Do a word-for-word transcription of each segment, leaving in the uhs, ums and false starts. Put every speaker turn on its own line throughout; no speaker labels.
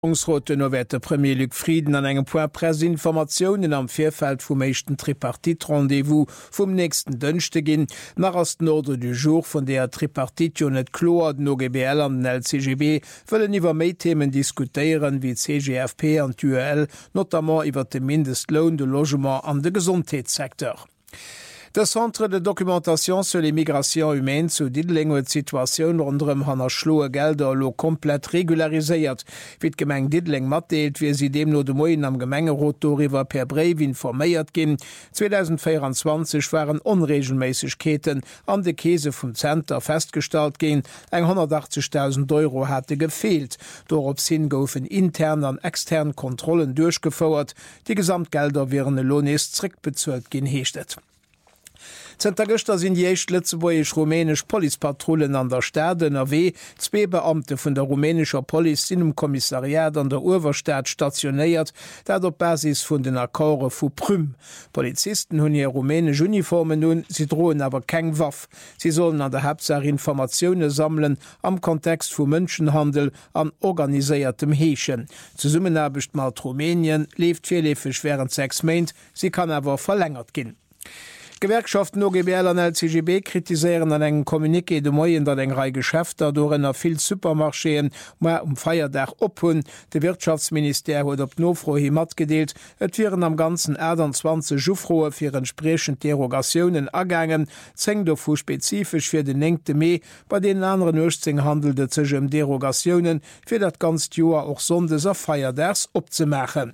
Rote nowerte Premier Luc Frieden an engem Point Pressinformationen am Vierfeld vum mechten Tripartit-Rendezvous vum nächsten Dënchte ginn, nach as den Ordre du Jour vun der Tripartitio net Klo den O G B L an den L C G B wëllen iwwer méi Themen diskutieren wie C G F P an U L, notamment iwwer de Mindestlohn de Logement an de Gesundheitssektor. De Centre de Dokumentation sur l'immigration humaine zu Diddling huet Situationun rondem hanner schloe Gelder lo komplett regulariséiert. Wit Gemeng Diddling matdeelt, wie sie dem no de Moien am Gemengerotoriwer per Brev informéiert ginn. zwanzig vierundzwanzig waren Unregelmäßigkeiten an de Käse vum Center festgestalt gin, eng hundertachtzigtausend Euro hatte gefehlt. Dorop sinn goufen intern an externen Kontrollen durchgefauert, die Gesamtgelder wären e Lohnesrick bezuelt gin heechtet. Zter Göster sinn jecht letzewoich rumänisch Polipatrollen an der Stade N R W, zwee Beamte vun der rumänischer Poli sinn um Kommissariat an der Uwerstaat stationéiert, dat op Basis vun den Akkorde vu Prüm. Polizisten hunn je rumänisch Uniformen nun, sie drohen aber keng Waff. Sie sollen an der Hauptsache Informationune sammeln am Kontext vu Mënschenhandel an organiséiertem Heechen. Zu summen habecht mat Rumänien left vielefech während sechs Meint, sie kann awer verlängert ginn. Gewerkschaften O G B L an L C G B kritiseieren an engen Kommuniké de Moien dat eng Rei Geschäfter dorenner vill Supermarscheen ma um Feierdach ophun. De Wirtschaftsminister huet op Nofro hi mat gedeelt, et viren am ganzen zwanzig Jufroe fir entsprechen Derogationen agängen, zeng do vu spezifisch fir den enngkte Mei, bei den anderen Özing handelte zegem Derogationen fir dat ganz Joer och sondes a Feierdachs opzemachen.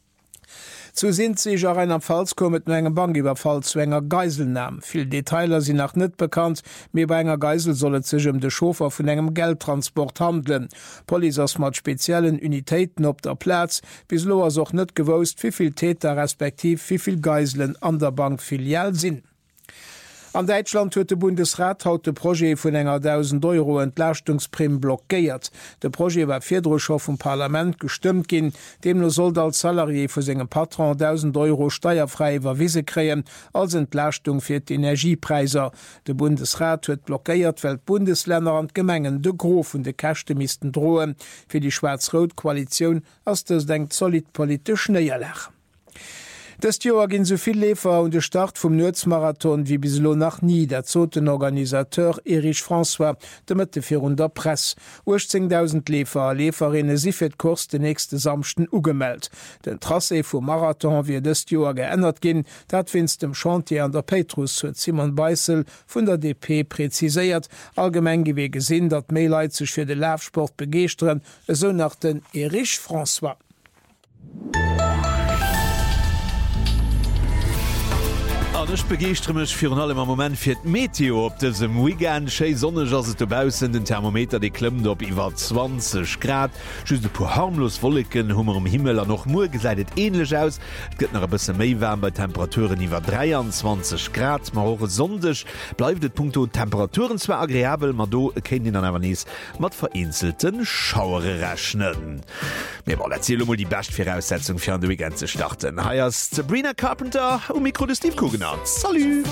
Zu sind sich auch einer Falls kommet nur engem Banküberfall zu enger Geiselnahme. Viel Detailer sind nach net bekannt, mir bei enger Geisel solle sich um de Schofer von engem Geldtransport handeln. Polizei mat speziellen Unitäten op der Platz, bis lo auch net gewost, wieviel Täter respektiv wieviel Geiseln an der Bankfilial sind. An Deutschland huet de Bundesrat haut de Projekt vun enger tausend Euro Entlastungsprim blockéiert. De Projekt war Vierdrocher vum Parlament gestimmt ginn, dem no soll als Salarié vu segem Patron tausend Euro steuerfrei iwwerwiese kreien als Entlastung fir d' Energiepreiser. De Bundesrat huet blockéiert, weil Bundesländer an Gemengen de Grof und de Kächte misisten droen. Fir die Schwarz-Rot-Koalition ass das denkt solid politisch neierlech. Das Joer ginn soviel Lefer und de Start vum Nutzmarathon wie bislo nach nie, der zoten Organisateur Erich François de Mëtte fir der Press. achtzigtausend Lefer Leferinnen si fir Kurs de nächste Samchten ugemeldt. Den Trasse vum Marathon wie dës Joer geënnert ginn, dat finst dem Chantier an der Petrus huet Simon Beisel vun der D P preziséiert, allgemeng gewee gesinn, dat Meileit sech fir de Lafsport begeeren, eso nach den Erich François.
Ech begeestremech fir an allem am moment fir d Meteo op desem Weekend éi sonneg ass et dobausen den Thermometer de klemmt op iwwer zwanzig Grad. Just de pu harmlos Wolken hummer um Himmel an noch Mu gesäidet enlech aus. Et gëtt nach e bësse méi wärm bei Temperaturen iwwer dreiundzwanzig Grad, mar hoche sondech bleif et Punkto Temperaturen zwer agréabel, mat do kenint den an awer nees mat vereinzelten Schauere rechnen. Me war erzähle mo die best Voraussetzung fir an de Weekend ze starten. Heiers Sabrina Carpenter um Mikro de Steve Kugen. Salut!